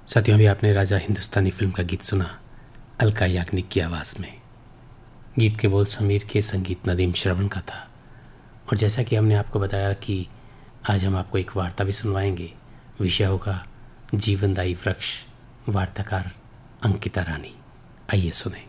साथियों, अभी आपने राजा हिंदुस्तानी फिल्म का गीत सुना अलका याग्निक की आवाज़ में। गीत के बोल समीर के, संगीत नदीम श्रवण का था। और जैसा कि हमने आपको बताया कि आज हम आपको एक वार्ता भी सुनवाएंगे। विषय होगा जीवनदायी वृक्ष। वार्ताकार अंकिता रानी। आइए सुने।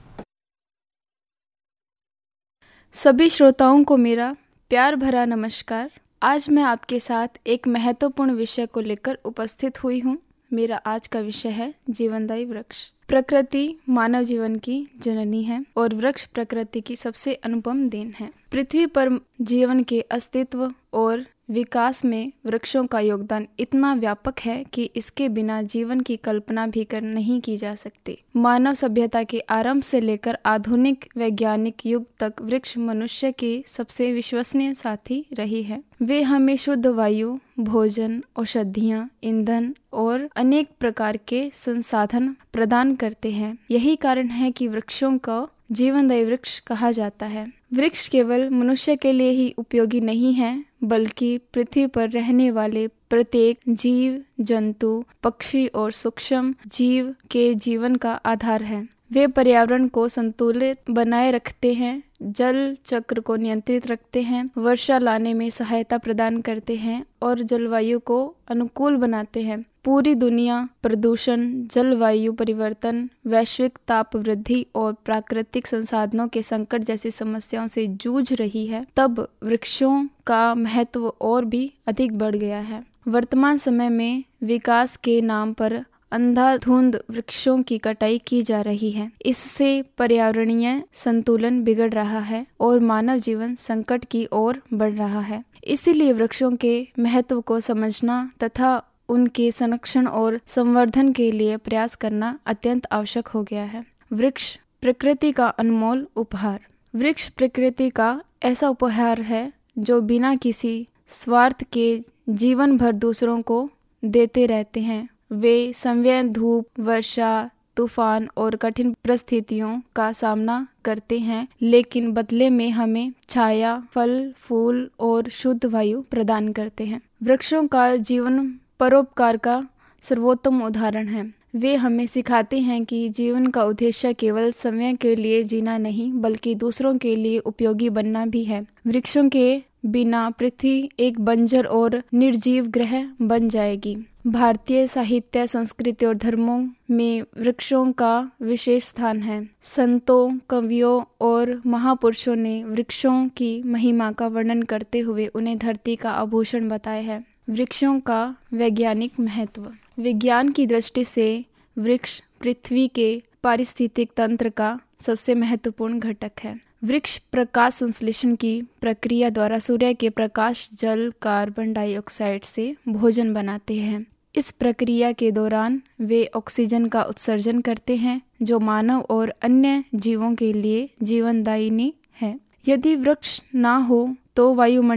सभी श्रोताओं को मेरा प्यार भरा नमस्कार। आज मैं आपके साथ एक महत्वपूर्ण विषय को लेकर उपस्थित हुई हूँ। मेरा आज का विषय है जीवनदायी वृक्ष। प्रकृति मानव जीवन की जननी है और वृक्ष प्रकृति की सबसे अनुपम देन है। पृथ्वी पर जीवन के अस्तित्व और विकास में वृक्षों का योगदान इतना व्यापक है कि इसके बिना जीवन की कल्पना भी नहीं की जा सकती। मानव सभ्यता के आरंभ से लेकर आधुनिक वैज्ञानिक युग तक वृक्ष मनुष्य के सबसे विश्वसनीय साथी रही है। वे हमें शुद्ध वायु, भोजन, औषधियाँ, ईंधन और अनेक प्रकार के संसाधन प्रदान करते हैं। यही कारण है कि वृक्षों को जीवनदायी वृक्ष कहा जाता है। वृक्ष केवल मनुष्य के लिए ही उपयोगी नहीं है, बल्कि पृथ्वी पर रहने वाले प्रत्येक जीव, जंतु, पक्षी और सूक्ष्म जीव के जीवन का आधार है। वे पर्यावरण को संतुलित बनाए रखते हैं, जल चक्र को नियंत्रित रखते हैं, वर्षा लाने में सहायता प्रदान करते हैं और जलवायु को अनुकूल बनाते हैं। पूरी दुनिया प्रदूषण, जलवायु परिवर्तन, वैश्विक ताप वृद्धि और प्राकृतिक संसाधनों के संकट जैसी समस्याओं से जूझ रही है, तब वृक्षों का महत्व और भी अधिक बढ़ गया है। वर्तमान समय में विकास के नाम पर अंधाधुंध वृक्षों की कटाई की जा रही है। इससे पर्यावरणीय संतुलन बिगड़ रहा है और मानव जीवन संकट की ओर बढ़ रहा है। इसीलिए वृक्षों के महत्व को समझना तथा उनके संरक्षण और संवर्धन के लिए प्रयास करना अत्यंत आवश्यक हो गया है। वृक्ष प्रकृति का अनमोल उपहार। वृक्ष प्रकृति का ऐसा उपहार है जो बिना किसी स्वार्थ के जीवन भर दूसरों को देते रहते हैं। वे संयम, धूप, वर्षा, तूफान और कठिन परिस्थितियों का सामना करते हैं, लेकिन बदले में हमें छाया, फल, फूल और शुद्ध वायु प्रदान करते हैं। वृक्षों का जीवन परोपकार का सर्वोत्तम उदाहरण है। वे हमें सिखाते हैं कि जीवन का उद्देश्य केवल समय के लिए जीना नहीं, बल्कि दूसरों के लिए उपयोगी बनना भी है। वृक्षों के बिना पृथ्वी एक बंजर और निर्जीव ग्रह बन जाएगी। भारतीय साहित्य, संस्कृति और धर्मों में वृक्षों का विशेष स्थान है। संतों, कवियों और महापुरुषों ने वृक्षों की महिमा का वर्णन करते हुए उन्हें धरती का आभूषण बताया है। वृक्षों का वैज्ञानिक महत्व। विज्ञान की दृष्टि से वृक्ष पृथ्वी के पारिस्थितिक तंत्र का सबसे महत्वपूर्ण घटक है। वृक्ष प्रकाश संश्लेषण की प्रक्रिया द्वारा सूर्य के प्रकाश, जल, कार्बन डाइऑक्साइड से भोजन बनाते हैं। इस प्रक्रिया के दौरान वे ऑक्सीजन का उत्सर्जन करते हैं, जो मानव और अन्य जीवों के लिए जीवनदायिनी है। यदि वृक्ष ना हो तो वायुमंडल